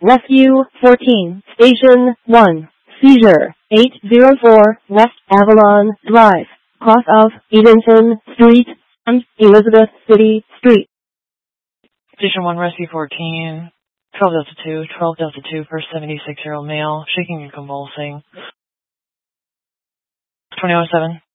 Rescue 14, Station 1, Seizure 804 West Avalon Drive, cross of Edenton Street and Elizabeth City Street. Station 1, Rescue 14, 12 Delta 2 for 76-year-old male, shaking and convulsing. 2107.